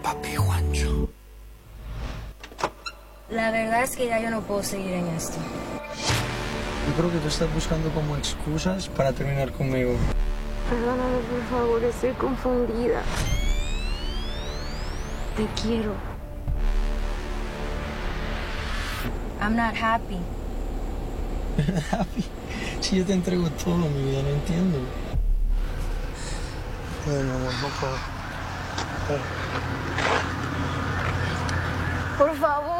papi Juancho. La verdad es que ya yo no puedo seguir en esto. Yo creo que tú estás buscando como excusas para terminar conmigo. Perdóname, por favor, estoy confundida. Te quiero. I'm not happy. Happy. Si yo te entrego todo, mi vida, no entiendo. Ay, mi amor, no puedo. Por favor.